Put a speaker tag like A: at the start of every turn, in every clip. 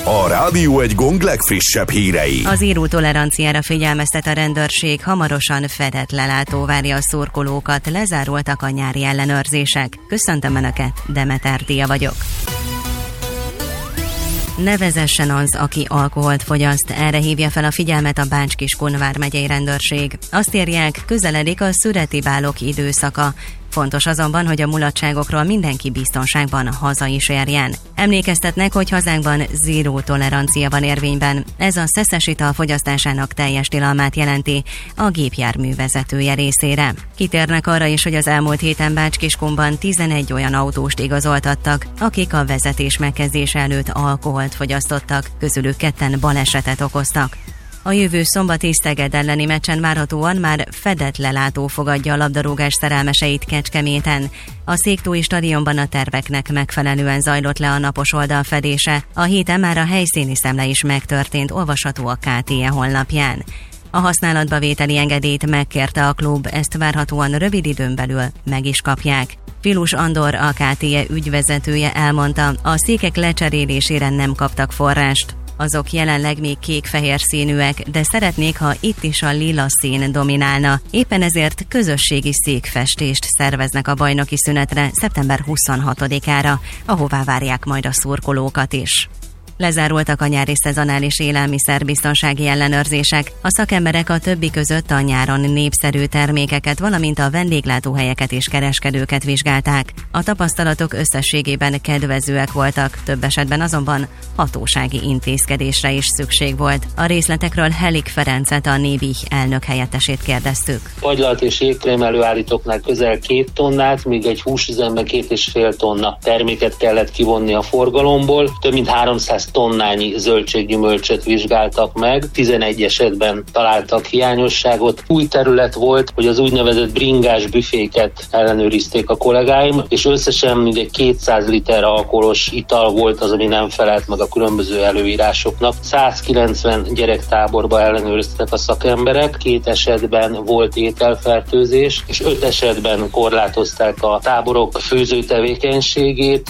A: A Rádió Egy gong legfrissebb hírei.
B: Az zéró-toleranciára figyelmeztet a rendőrség, hamarosan fedett lelátó várja a szurkolókat, lezárultak a nyári ellenőrzések. Köszöntöm Önöket, Demeter Dia vagyok. Ne vezessen az, aki alkoholt fogyaszt, erre hívja fel a figyelmet a Bács-Kiskun vármegyei rendőrség. Azt írják, közeledik a szüreti bálok időszaka. Fontos azonban, hogy a mulatságokról mindenki biztonságban haza is érjen. Emlékeztetnek, hogy hazánkban zéró tolerancia van érvényben. Ez a szeszes ital fogyasztásának teljes tilalmát jelenti a gépjármű vezetője részére. Kitérnek arra is, hogy az elmúlt héten Bács-Kiskunban 11 olyan autóst igazoltattak, akik a vezetés megkezdése előtt alkoholt fogyasztottak, közülük 2 balesetet okoztak. A jövő szombati Szeged elleni meccsen várhatóan már fedett lelátó fogadja a labdarúgás szerelmeseit Kecskeméten. A Széktói stadionban a terveknek megfelelően zajlott le a napos oldalfedése. A héten már a helyszíni szemle is megtörtént, olvasható a KTE honlapján. A használatba vételi engedélyt megkérte a klub, ezt várhatóan rövid időn belül meg is kapják. Filus Andor, a KTE ügyvezetője elmondta, a székek lecserélésére nem kaptak forrást. Azok jelenleg még kék-fehér színűek, de szeretnék, ha itt is a lila szín dominálna. Éppen ezért közösségi székfestést szerveznek a bajnoki szünetre szeptember 26-ára, ahová várják majd a szurkolókat is. Lezárultak a nyári szezonális élelmiszerbiztonsági ellenőrzések. A szakemberek a többi között a nyáron népszerű termékeket, valamint a vendéglátóhelyeket és kereskedőket vizsgálták. A tapasztalatok összességében kedvezőek voltak, több esetben azonban hatósági intézkedésre is szükség volt. A részletekről Helik Ferencet, a Nébih elnök helyettesét kérdeztük.
C: Fagylalt és jégkrém előállítóknál közel 2 tonnát, míg egy húsüzemben 2,5 tonna terméket kellett kivonni a forgalomból. Több mint 300 tonnányi zöldséggyümölcsöt vizsgáltak meg, 11 esetben találtak hiányosságot. Új terület volt, hogy az úgynevezett bringás büféket ellenőrizték a kollégáim, és összesen mindegy 200 liter alkoholos ital volt az, ami nem felelt meg a különböző előírásoknak. 190 gyerektáborba ellenőriztek a szakemberek, 2 esetben volt ételfertőzés, és 5 esetben korlátozták a táborok főzőtevékenységét.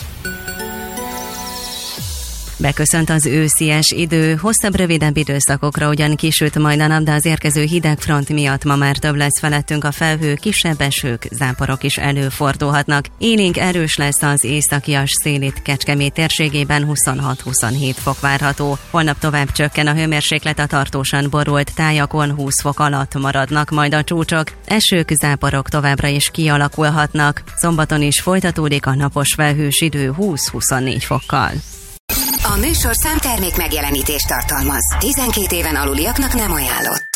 B: Beköszönt az őszies idő, hosszabb, rövidebb időszakokra ugyan kisüt majd a nap, de az érkező hideg front miatt ma már több lesz felettünk a felhő, kisebb esők, záporok is előfordulhatnak. Élénk erős lesz az északias szél itt Kecskemét térségében, 26-27 fok várható. Holnap tovább csökken a hőmérséklet, a tartósan borult tájakon 20 fok alatt maradnak majd a csúcsok. Esők, záporok továbbra is kialakulhatnak. Szombaton is folytatódik a napos felhős idő 20-24 fokkal.
D: A műsorszám termék megjelenítést tartalmaz. 12 éven aluliaknak nem ajánlott.